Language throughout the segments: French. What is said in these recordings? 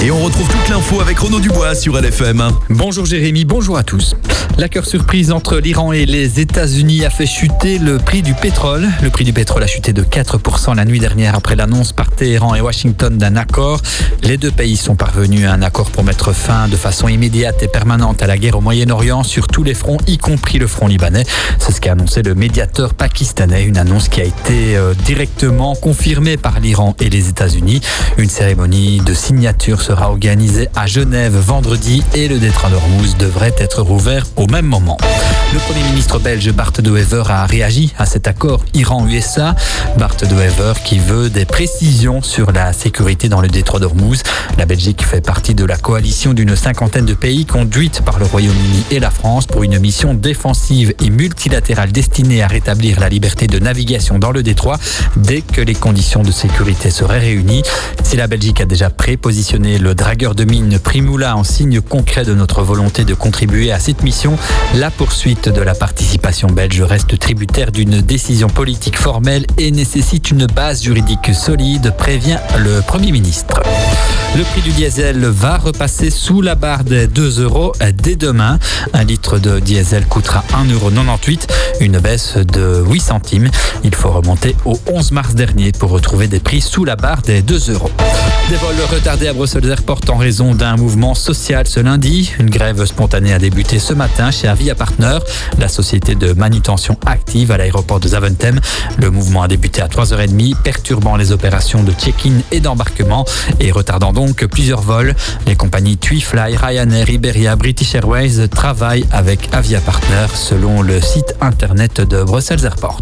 Et on retrouve toute l'info avec Renaud Dubois sur LFM. Bonjour Jérémy, bonjour à tous. La cœur surprise entre l'Iran et les États-Unis a fait chuter le prix du pétrole. Le prix du pétrole a chuté de 4% la nuit dernière après l'annonce par Téhéran et Washington d'un accord. Les deux pays sont parvenus à un accord pour mettre fin de façon immédiate et permanente à la guerre au Moyen-Orient sur tous les fronts, y compris le front libanais. C'est ce qu'a annoncé le médiateur pakistanais, une annonce qui a été directement confirmée par l'Iran et les États-Unis. Une cérémonie de signature sera organisée à Genève vendredi et le détroit d'Ormuz devrait être rouvert au même moment. Le Premier ministre belge Bart De Wever a réagi à cet accord Iran-USA. Bart De Wever qui veut des précisions sur la sécurité dans le détroit d'Ormuz. La Belgique fait partie de la coalition d'une cinquantaine de pays conduite par le Royaume-Uni et la France pour une mission défensive et multilatérale destinée à rétablir la liberté de navigation dans le détroit dès que les conditions de sécurité seraient réunies. Si la Belgique a déjà prépositionné le dragueur de mine Primula en signe concret de notre volonté de contribuer à cette mission, la poursuite de la participation belge reste tributaire d'une décision politique formelle et nécessite une base juridique solide, prévient le Premier ministre. Le prix du diesel va repasser sous la barre des 2 € dès demain. Un litre de diesel coûtera 1,98 €, une baisse de 8 centimes. Il faut remonter au 11 mars dernier pour retrouver des prix sous la barre des 2 €. Des vols retardés à Brussels Airport en raison d'un mouvement social ce lundi. Une grève spontanée a débuté ce matin chez Avia Partner, la société de manutention active à l'aéroport de Zaventem. Le mouvement a débuté à 3h30, perturbant les opérations de check-in et d'embarquement et retardant donc plusieurs vols. Les compagnies TuiFly, Ryanair, Iberia, British Airways travaillent avec Avia Partner selon le site internet de Brussels Airport.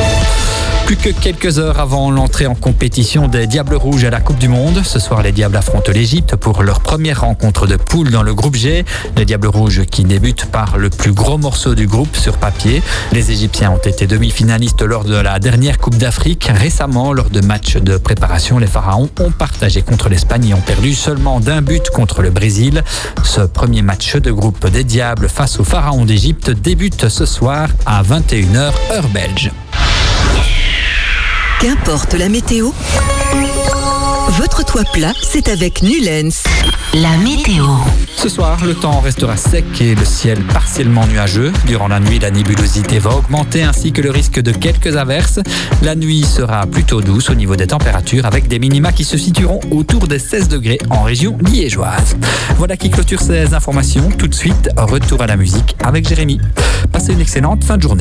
Plus que quelques heures avant l'entrée en compétition des Diables Rouges à la Coupe du Monde. Ce soir, les Diables affrontent l'Égypte pour leur première rencontre de poule dans le groupe G. Les Diables Rouges qui débutent par le plus gros morceau du groupe sur papier. Les Égyptiens ont été demi-finalistes lors de la dernière Coupe d'Afrique. Récemment, lors de matchs de préparation, les Pharaons ont partagé contre l'Espagne et ont perdu seulement d'un but contre le Brésil. Ce premier match de groupe des Diables face aux Pharaons d'Égypte débute ce soir à 21h heure belge. Qu'importe la météo, votre toit plat, c'est avec Nulens. La météo. Ce soir, le temps restera sec et le ciel partiellement nuageux. Durant la nuit, la nébulosité va augmenter ainsi que le risque de quelques averses. La nuit sera plutôt douce au niveau des températures avec des minima qui se situeront autour des 16 degrés en région liégeoise. Voilà qui clôture ces informations. Tout de suite, retour à la musique avec Jérémy. Passez une excellente fin de journée.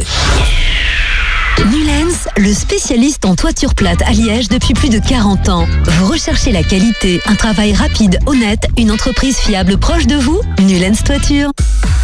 Nulens, le spécialiste en toiture plate à Liège depuis plus de 40 ans. Vous recherchez la qualité, un travail rapide, honnête, une entreprise fiable proche de vous ? Nulens Toiture.